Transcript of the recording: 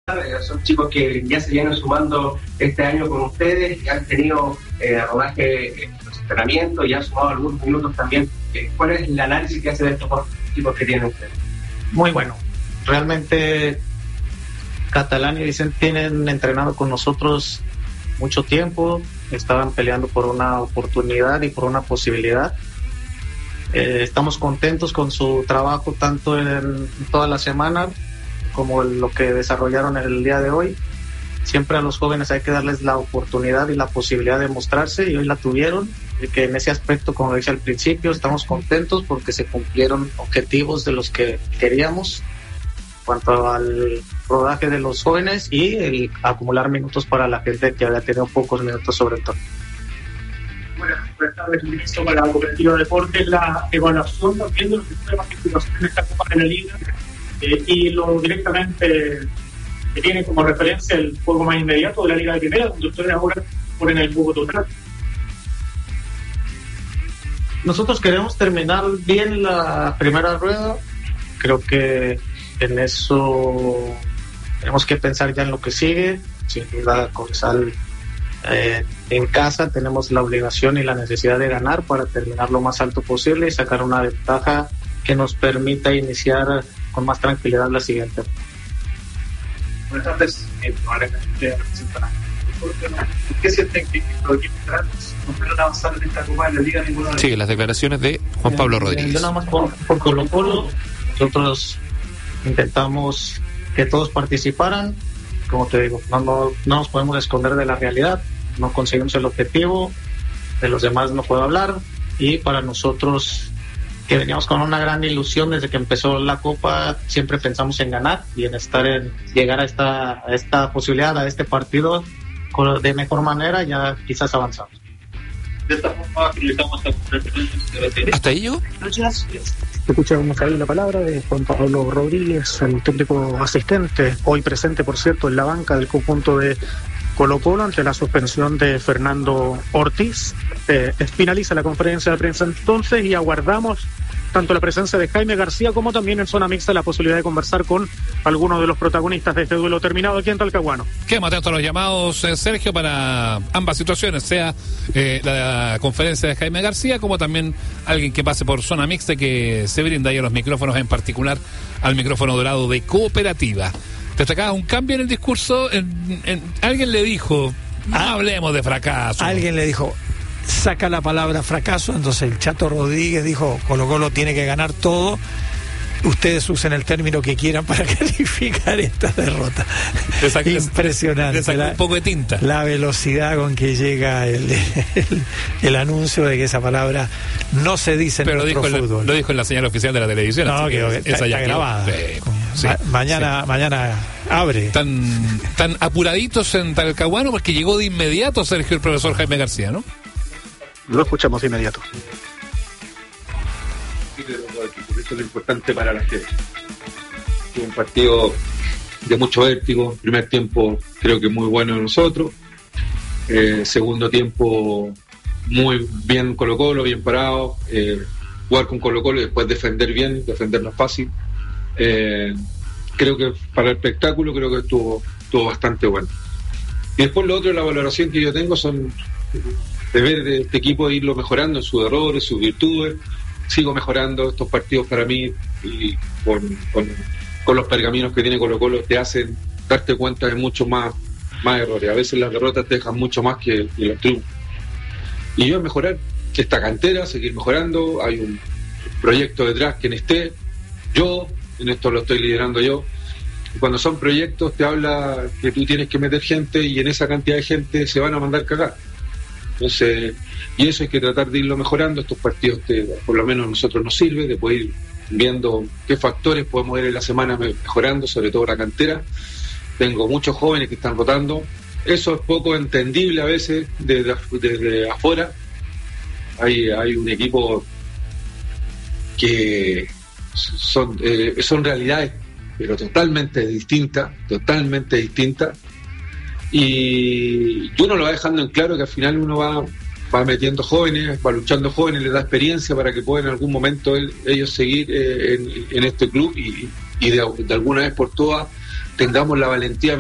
Son chicos que ya se vienen sumando este año con ustedes, que han tenido rodaje en los entrenamientos y han sumado algunos minutos también. ¿Cuál es el análisis que hace de estos chicos que tienen ustedes? Muy bueno. Realmente Catalán y Vicente tienen entrenado con nosotros mucho tiempo, estaban peleando por una oportunidad y por una posibilidad. Estamos contentos con su trabajo tanto en toda la semana como lo que desarrollaron el día de hoy. Siempre a los jóvenes hay que darles la oportunidad y la posibilidad de mostrarse, y hoy la tuvieron, y que en ese aspecto, como decía al principio, estamos contentos porque se cumplieron objetivos de los que queríamos en cuanto al rodaje de los jóvenes y el acumular minutos para la gente que había tenido pocos minutos sobre todo. Buenas tardes, ministro, para la Cooperativa de Deportes, la evaluación también de los sistemas de participación en esta Copa de la Liga y lo directamente que tiene como referencia el juego más inmediato de la Liga de Primera, donde ustedes ahora ponen el juego total. Nosotros queremos terminar bien la primera rueda. Creo que en eso tenemos que pensar ya en lo que sigue. Sin duda, Cobresal en casa tenemos la obligación y la necesidad de ganar para terminar lo más alto posible y sacar una ventaja que nos permita iniciar con más tranquilidad la siguiente. Buenas tardes, probablemente representarán. ¿Qué sienten que los equipos grandes no pueden avanzar en esta Copa de la Liga? Sí, las declaraciones de Juan Pablo Rodríguez. Yo nada más por Colo-Colo, nosotros intentamos que todos participaran. Como te digo, no nos podemos esconder de la realidad, no conseguimos el objetivo, de los demás no puedo hablar, y para nosotros, que veníamos con una gran ilusión desde que empezó la Copa, siempre pensamos en ganar y en llegar a esta posibilidad, a este partido de mejor manera, ya quizás avanzamos. De esta forma finalizamos esta conferencia. ¿Hasta ahí yo? Gracias. Escuchamos ahí la palabra de Juan Pablo Rodríguez, el técnico asistente, hoy presente, por cierto, en la banca del conjunto de Colo-Colo ante la suspensión de Fernando Ortiz. Finaliza la conferencia de prensa entonces y aguardamos tanto la presencia de Jaime García como también en zona mixta la posibilidad de conversar con algunos de los protagonistas de este duelo terminado aquí en Talcahuano. Quedamos atentos a los llamados, Sergio, para ambas situaciones, sea la conferencia de Jaime García como también alguien que pase por zona mixta, que se brinda ahí a los micrófonos, en particular al micrófono dorado de Cooperativa. Destacaba un cambio en el discurso. Alguien le dijo, no hablemos de fracaso. Alguien le dijo, saca la palabra fracaso. Entonces el Chato Rodríguez dijo, Colo-Colo tiene que ganar todo. Ustedes usen el término que quieran para calificar esta derrota. Impresionante. Le sacó un poco de tinta. La velocidad con que llega el anuncio de que esa palabra no se dice en nuestro fútbol. Lo dijo en la señal oficial de la televisión. No, que está grabada. Sí. Mañana abre. Tan apuraditos en Talcahuano porque llegó de inmediato, Sergio, el profesor Jaime García, ¿no? Lo escuchamos de inmediato. Por eso es lo importante para la gente. Fue un partido de mucho vértigo. Primer tiempo creo que muy bueno de nosotros. Segundo tiempo muy bien Colo-Colo, bien parado. Jugar con Colo-Colo y después defender bien, defendernos fácil. Creo que para el espectáculo creo que estuvo bastante bueno. Y después lo otro, la valoración que yo tengo son de ver este equipo, irlo mejorando en sus errores, sus virtudes. Sigo mejorando estos partidos para mí, y con los pergaminos que tiene Colo-Colo te hacen darte cuenta de mucho más errores. A veces las derrotas te dejan mucho más que los triunfos. Y yo mejorar esta cantera, seguir mejorando. Hay un proyecto detrás que esté. Yo en esto lo estoy liderando yo. Y cuando son proyectos te habla que tú tienes que meter gente, y en esa cantidad de gente se van a mandar cagar. Entonces, y eso hay que tratar de irlo mejorando. Estos partidos por lo menos a nosotros nos sirve, de poder ir viendo qué factores podemos ir en la semana mejorando, sobre todo la cantera. Tengo muchos jóvenes que están rotando. Eso es poco entendible a veces desde afuera. Hay un equipo que son realidades, pero totalmente distintas. Y uno lo va dejando en claro, que al final uno va metiendo jóvenes, va luchando jóvenes, les da experiencia para que puedan en algún momento ellos seguir en este club y de alguna vez por todas tengamos la valentía